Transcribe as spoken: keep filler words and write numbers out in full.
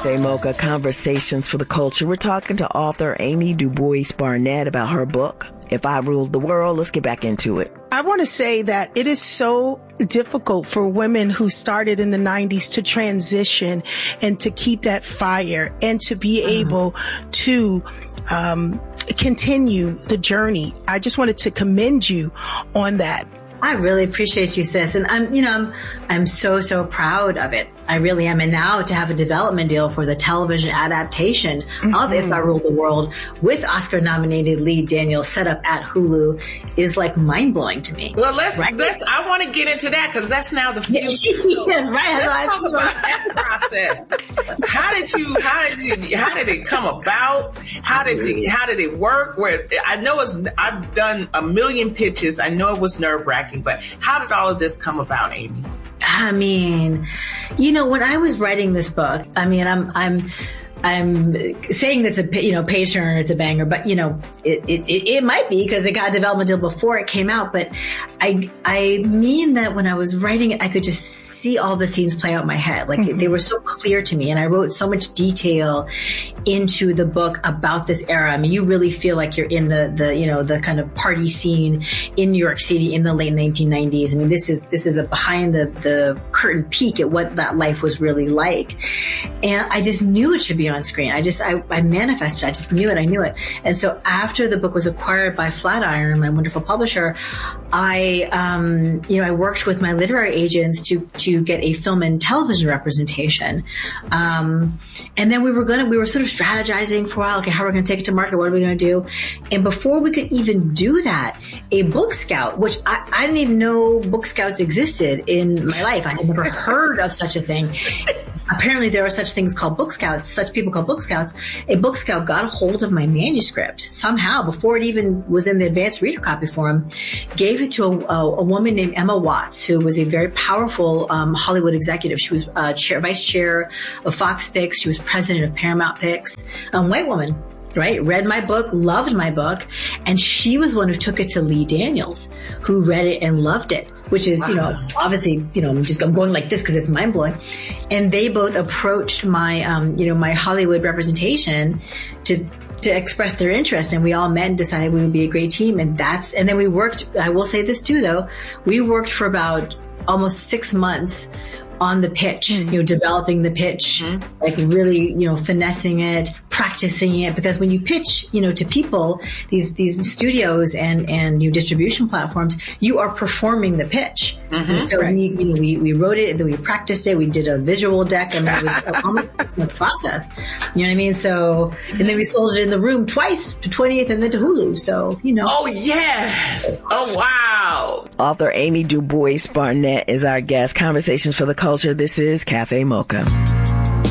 Cafe Mocha, Conversations for the Culture. We're talking to author Amy DuBois Barnett about her book, If I Ruled the World. Let's get back into it. I want to say that it is so difficult for women who started in the nineties to transition and to keep that fire and to be uh-huh. able to um, continue the journey. I just wanted to commend you on that. I really appreciate you, sis. And I'm, you know, I'm, I'm so, so proud of it. I really am. And now to have a development deal for the television adaptation mm-hmm. of If I Ruled the World with Oscar nominated Lee Daniels set up at Hulu is like mind blowing to me. Well, let's, right? let's, I want to get into that because that's now the future. Yes, right. Let's talk about that process. How did you, how did you, how did it come about? How did you, how did it work? Where I know it's, I've done a million pitches. I know it was nerve wracking. But how did all of this come about, Amy? I mean, you know, when I was writing this book, I mean, I'm, I'm, I'm saying that's a, you know, page turner, it's a banger, but you know, it, it, it might be because it got a development deal before it came out. But I, I mean that when I was writing it, I could just see all the scenes play out in my head. Like mm-hmm. they were so clear to me, and I wrote so much detail into the book about this era. I mean, you really feel like you're in the, the, you know, the kind of party scene in New York City in the late nineteen nineties. I mean, this is, this is a behind the, the curtain peek at what that life was really like. And I just knew it should be on screen. I just, I, I manifested. I just knew it. I knew it. And so after the book was acquired by Flatiron, my wonderful publisher, I, um, you know, I worked with my literary agents to, to get a film and television representation. Um, and then we were going to, we were sort of strategizing for a while. Okay, how are we going to take it to market? What are we going to do? And before we could even do that, a book scout, which I, I didn't even know book scouts existed in my life. I had never heard of such a thing. Apparently there are such things called book scouts, such people called book scouts. A book scout got a hold of my manuscript somehow before it even was in the advanced reader copy form, gave it to a, a, a woman named Emma Watts, who was a very powerful um, Hollywood executive. She was uh, chair, vice chair of Fox Picks. She was president of Paramount Picks, a white woman. Right? Read my book, loved my book. And she was the one who took it to Lee Daniels, who read it and loved it, which is, wow. you know, obviously, you know, I'm just I'm going like this because it's mind blowing. And they both approached my, um, you know, my Hollywood representation to, to express their interest. And we all met and decided we would be a great team. And that's, and then we worked, I will say this too, though, we worked for about almost six months on the pitch, mm-hmm. you know, developing the pitch, mm-hmm. like really, you know, finessing it, practicing it. Because when you pitch, you know, to people, these, these studios and, and, you know, distribution platforms, you are performing the pitch. Mm-hmm. And so right. we, you know, we, we wrote it and then we practiced it. We did a visual deck and it was almost a six month process. You know what I mean? So, and then we sold it in the room twice to twentieth and then to Hulu. So, you know. Oh, yes. Oh, wow. Author Amy DuBois Barnett is our guest. Conversations for the Culture. This is Cafe Mocha.